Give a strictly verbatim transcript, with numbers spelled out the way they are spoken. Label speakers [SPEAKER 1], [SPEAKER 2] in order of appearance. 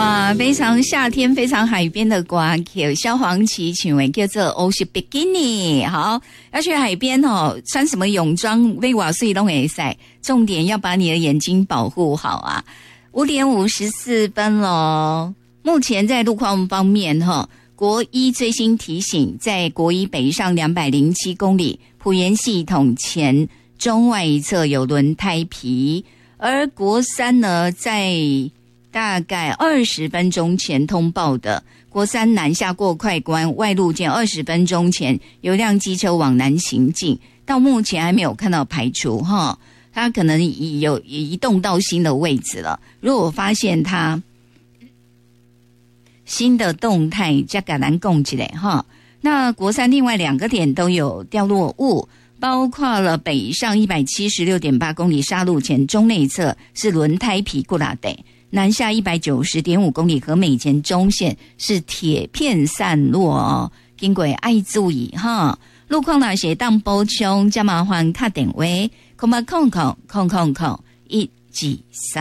[SPEAKER 1] 哇，非常夏天非常海边的歌曲，萧煌奇唱的叫做 Ocean Bikini。 好，要去海边哦，穿什么泳装为瓦水都可以晒，重点要把你的眼睛保护好啊。五点五十四分咯，目前在路况方面哈，国一最新提醒，在国一北上两百零七公里埔盐系统前中外一侧有轮胎皮，而国三呢，在大概二十分钟前通报的国三南下过快关外路线，二十分钟前有辆机车往南行进，到目前还没有看到排除哈，它可能已有移动到新的位置了。如果发现它新的动态，再给咱讲起来哈。那国三另外两个点都有掉落物，包括了北上 一百七十六点八公里沙路前中内侧是轮胎皮固拉得，南下 一百九十点五公里和美前中线是铁片散落哦，经过爱注意哈。路况那些当补充，加麻烦打电话，空八空空空空空一几三。